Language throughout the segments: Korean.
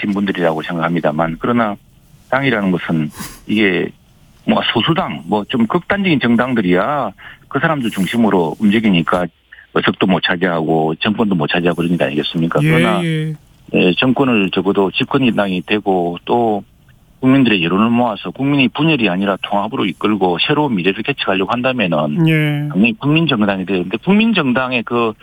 계신 분들이라고 생각합니다만, 그러나 당이라는 것은 이게 뭐 소수당, 뭐 좀 극단적인 정당들이야 그 사람들 중심으로 움직이니까 적도 못 차지하고 정권도 못 차지하고 그런 게 아니겠습니까? 그러나 정권을 적어도 집권당이 되고 또 국민들의 여론을 모아서 국민이 분열이 아니라 통합으로 이끌고 새로운 미래를 개척하려고 한다면은 당연히 국민정당이 되는데, 국민정당의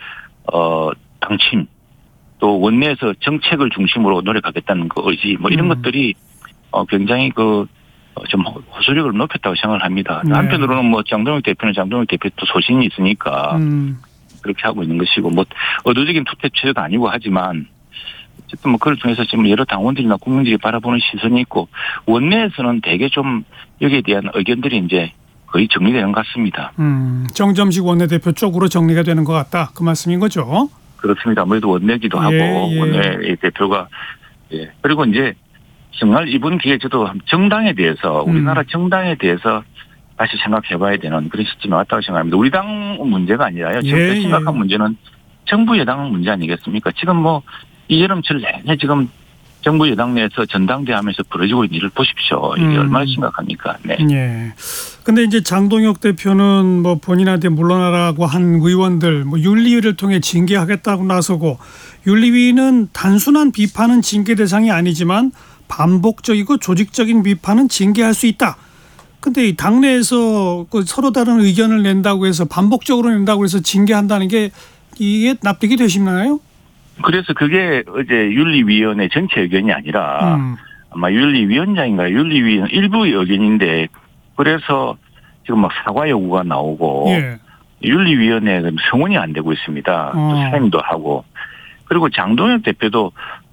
당침 또 원내에서 정책을 중심으로 노력하겠다는 그 의지 뭐 이런 것들이 굉장히 좀 호소력을 높였다고 생각을 합니다. 한편으로는 뭐 장동혁 대표는 장동혁 대표 또 소신이 있으니까 그렇게 하고 있는 것이고, 뭐 의도적인 투표 체제가 아니고 하지만 어쨌든 뭐 그걸 통해서 지금 여러 당원들이나 국민들이 바라보는 시선이 있고, 원내에서는 대개 좀 여기에 대한 의견들이 이제 거의 정리되는 것 같습니다. 정점식 원내대표 쪽으로 정리가 되는 것 같다, 그 말씀인 거죠? 그렇습니다. 아무래도 원내기도 하고 원내 대표가 그리고 이제 정말 이번 기회에 저도 정당에 대해서 우리나라 정당에 대해서 다시 생각해봐야 되는 그런 시점이 왔다고 생각합니다. 우리 당 문제가 아니라요. 지금 심각한 문제는 정부 여당 문제 아니겠습니까? 지금 뭐 이 여름철 내내 지금 정부 여당 내에서 전당대 하면서 벌어지고 있는 일을 보십시오. 이게 얼마나 심각합니까? 네. 근데 이제 장동혁 대표는 뭐 본인한테 물러나라고 한 의원들 뭐 윤리위를 통해 징계하겠다고 나서고, 윤리위는 단순한 비판은 징계 대상이 아니지만 반복적이고 조직적인 비판은 징계할 수 있다. 근데 이 당내에서 서로 다른 의견을 낸다고 해서 반복적으로 낸다고 해서 징계한다는 게 이게 납득이 되시나요? 그래서 그게 어제 윤리위원회 전체 의견이 아니라 아마 윤리위원장인가 윤리위원 일부의 의견인데, 그래서 지금 막 사과 요구가 나오고 윤리위원회 성원이 안 되고 있습니다. 또 사임도 하고, 그리고 장동혁 대표도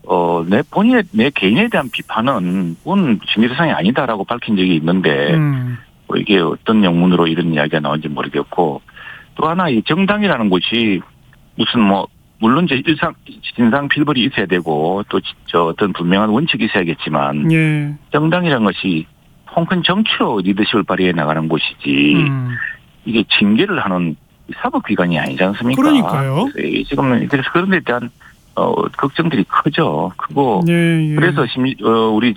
내 개인에 대한 비판은 그건 징계 대상이 아니다라고 밝힌 적이 있는데 뭐 이게 어떤 영문으로 이런 이야기가 나온지 모르겠고, 또 하나 이 정당이라는 곳이 무슨 뭐 물론 진상 필벌이 있어야 되고 또 어떤 분명한 원칙이 있어야겠지만 정당이라는 것이 통큰 정치로 리더십을 발휘해 나가는 곳이지 이게 징계를 하는 사법기관이 아니지 않습니까? 그러니까요. 그래서 그런 데 대한 걱정들이 크고 그래서 우리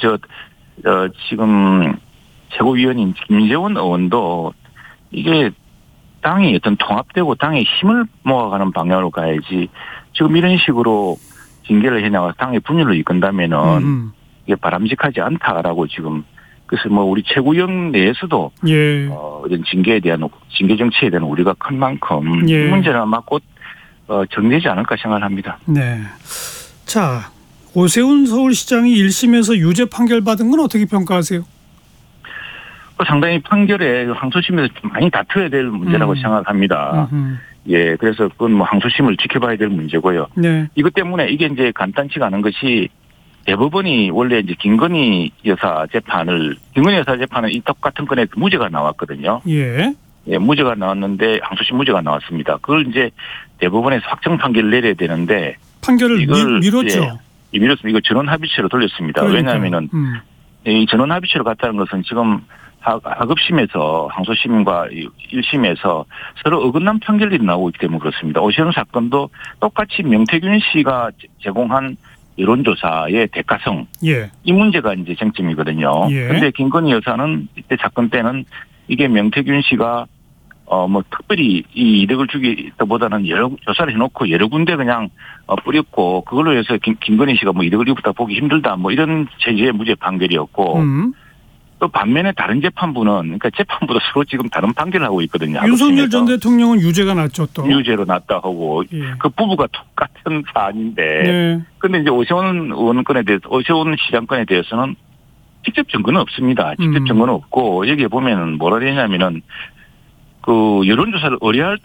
지금 최고위원인 김재원 의원도 이게 당이 어떤 통합되고 당의 힘을 모아가는 방향으로 가야지, 지금 이런 식으로 징계를 해나가서 당의 분열을 이끈다면은 이게 바람직하지 않다라고 지금, 그래서 뭐 우리 최고위원 내에서도 이런 징계 정치에 대한 우려가 큰 만큼 이 문제는 아마 곧 정리되지 않을까 생각을 합니다. 자, 오세훈 서울시장이 1심에서 유죄 판결 받은 건 어떻게 평가하세요? 상당히 판결에 항소심에서 좀 많이 다투어야 될 문제라고 생각합니다. 그래서 그건 뭐 항소심을 지켜봐야 될 문제고요. 이것 때문에 이게 이제 간단치가 않은 것이, 대법원이 원래 이제 김건희 여사 재판은 이 똑같은 건에 무죄가 나왔거든요. 무죄가 나왔는데 항소심 무죄가 나왔습니다. 그걸 이제 대법원에서 확정 판결을 내려야 되는데 판결을 미뤘죠. 미뤘습니다. 이거 전원 합의체로 돌렸습니다. 왜냐하면은 이 전원 합의체로 갔다는 것은 지금 하급심에서 항소심과 1심에서 서로 어긋난 판결이 나오고 있기 때문에 그렇습니다. 오세훈 사건도 똑같이 명태균 씨가 제공한 여론조사의 대가성, 이 문제가 이제 쟁점이거든요. 그런데 김건희 여사는 이때 사건 때는 이게 명태균 씨가 뭐 특별히 이 이득을 주기보다는 여러 조사를 해놓고 여러 군데 그냥 뿌렸고, 그걸로 해서 김건희 씨가 뭐 이득을 입었다 보기 힘들다 뭐 이런 체제의 무죄 판결이었고, 또 반면에 다른 그러니까 재판부도 서로 지금 다른 판결을 하고 있거든요. 윤석열 전 대통령은 유죄가 났죠, 또. 유죄로 났다 하고 그 부부가 똑같은 사안인데, 근데 이제 오세훈 시장 건에 대해서는 직접 증거는 없습니다. 직접 증거는 없고, 여기에 보면은 뭐라 되냐면은 그 여론조사를 의뢰할